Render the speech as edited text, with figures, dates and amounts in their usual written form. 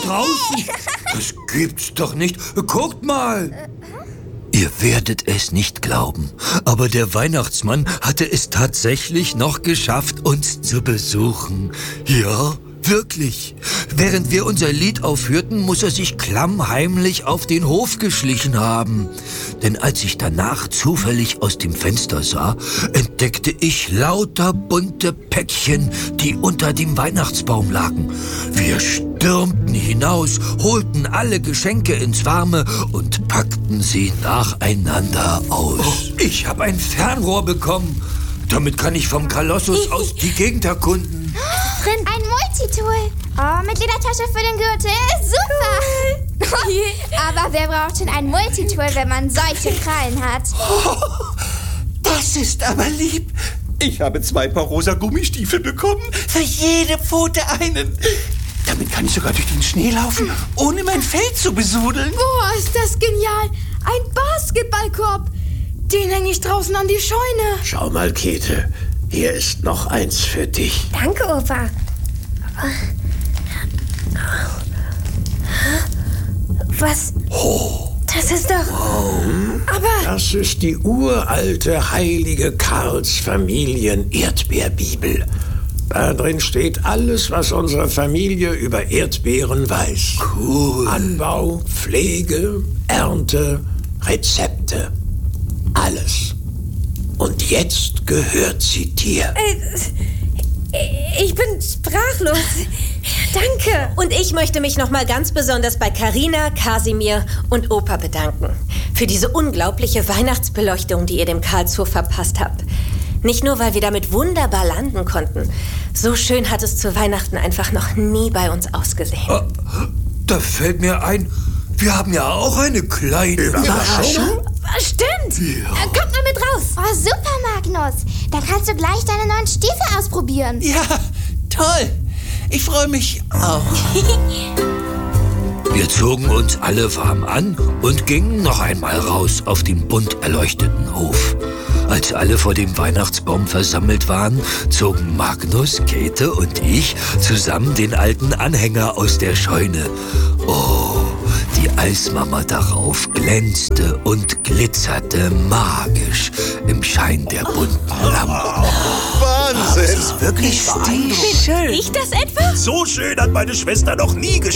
draußen. Das gibt's doch nicht. Guckt mal. Ihr werdet es nicht glauben, aber der Weihnachtsmann hatte es tatsächlich noch geschafft, uns zu besuchen. Ja, wirklich. Während wir unser Lied aufführten, muss er sich klammheimlich auf den Hof geschlichen haben. Denn als ich danach zufällig aus dem Fenster sah, entdeckte ich lauter bunte Päckchen, die unter dem Weihnachtsbaum lagen. Wir stürmten hinaus, holten alle Geschenke ins Warme und packten sie nacheinander aus. Oh, ich habe ein Fernrohr bekommen. Damit kann ich vom Kolossus aus die Gegend erkunden. Drin ein Multitool. Oh, mit Ledertasche für den Gürtel. Super. Aber wer braucht schon ein Multitool, wenn man solche Krallen hat? Oh, das ist aber lieb. Ich habe 2 Paar rosa Gummistiefel bekommen. Für jede Pfote einen. Damit kann ich sogar durch den Schnee laufen, ohne mein Fell zu besudeln. Boah, ist das genial. Ein Basketballkorb. Den hänge ich draußen an die Scheune. Schau mal, Käthe. Hier ist noch eins für dich. Danke, Opa. Was? Das ist doch... Aber Das ist die uralte heilige Karls-Familien-Erdbeerbibel. Da drin steht alles, was unsere Familie über Erdbeeren weiß. Cool. Anbau, Pflege, Ernte, Rezepte. Alles. Und jetzt gehört sie dir. ich bin sprachlos. Danke. Und ich möchte mich nochmal ganz besonders bei Carina, Kasimir und Opa bedanken. Für diese unglaubliche Weihnachtsbeleuchtung, die ihr dem Karlshof verpasst habt. Nicht nur, weil wir damit wunderbar landen konnten. So schön hat es zu Weihnachten einfach noch nie bei uns ausgesehen. Da fällt mir ein, wir haben ja auch eine kleine Überraschung. Stimmt. Ja. Kommt mal mit raus. Oh, super, Magnus. Da kannst du gleich deine neuen Stiefel ausprobieren. Ja, toll. Ich freue mich auch. Wir zogen uns alle warm an und gingen noch einmal raus auf den bunt erleuchteten Hof. Als alle vor dem Weihnachtsbaum versammelt waren, zogen Magnus, Käthe und ich zusammen den alten Anhänger aus der Scheune. Oh, die Eismama darauf glänzte und glitzerte magisch im Schein der bunten Lampen. Wahnsinn! Wirklich beeindruckend. Riecht das etwa? So schön hat meine Schwester noch nie